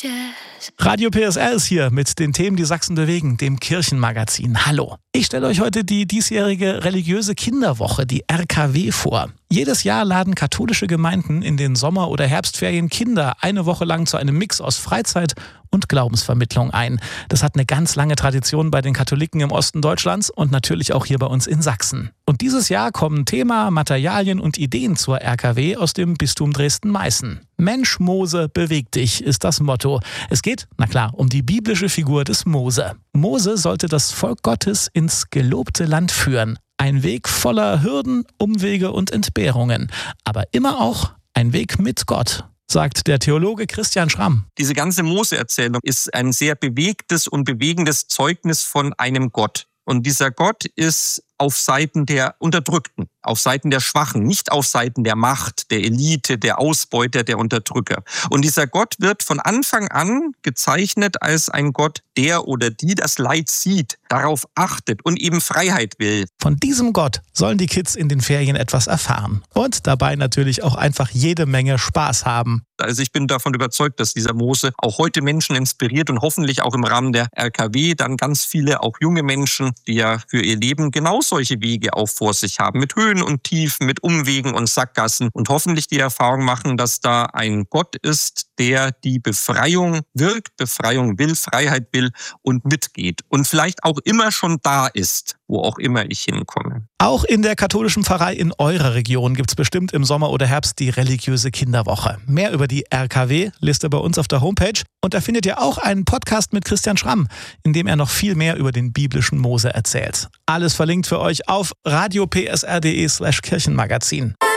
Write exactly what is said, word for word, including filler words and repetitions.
Radio P S R ist hier mit den Themen, die Sachsen bewegen, dem Kirchenmagazin. Hallo. Ich stelle euch heute die diesjährige religiöse Kinderwoche, die R K W, vor. Jedes Jahr laden katholische Gemeinden in den Sommer- oder Herbstferien Kinder eine Woche lang zu einem Mix aus Freizeit und Glaubensvermittlung ein. Das hat eine ganz lange Tradition bei den Katholiken im Osten Deutschlands und natürlich auch hier bei uns in Sachsen. Und dieses Jahr kommen Thema, Materialien und Ideen zur R K W aus dem Bistum Dresden-Meißen. Mensch, Mose, beweg dich, ist das Motto. Es geht, na klar, um die biblische Figur des Mose. Mose sollte das Volk Gottes ins gelobte Land führen. Ein Weg voller Hürden, Umwege und Entbehrungen. Aber immer auch ein Weg mit Gott, sagt der Theologe Christian Schramm. Diese ganze Mose-Erzählung ist ein sehr bewegtes und bewegendes Zeugnis von einem Gott. Und dieser Gott ist auf Seiten der Unterdrückten, auf Seiten der Schwachen, nicht auf Seiten der Macht, der Elite, der Ausbeuter, der Unterdrücker. Und dieser Gott wird von Anfang an gezeichnet als ein Gott, der oder die das Leid sieht, darauf achtet und eben Freiheit will. Von diesem Gott sollen die Kids in den Ferien etwas erfahren und dabei natürlich auch einfach jede Menge Spaß haben. Also ich bin davon überzeugt, dass dieser Mose auch heute Menschen inspiriert und hoffentlich auch im Rahmen der R K W dann ganz viele, auch junge Menschen, die ja für ihr Leben genau solche Wege auch vor sich haben, mit Höhen und Tiefen, mit Umwegen und Sackgassen und hoffentlich die Erfahrung machen, dass da ein Gott ist, der die Befreiung wirkt, Befreiung will, Freiheit will und mitgeht und vielleicht auch immer schon da ist, wo auch immer ich hinkomme. Auch in der katholischen Pfarrei in eurer Region gibt es bestimmt im Sommer oder Herbst die religiöse Kinderwoche. Mehr über die R K W lest ihr bei uns auf der Homepage und da findet ihr auch einen Podcast mit Christian Schramm, in dem er noch viel mehr über den biblischen Mose erzählt. Alles verlinkt für euch auf radio p s r punkt d e slash Kirchenmagazin.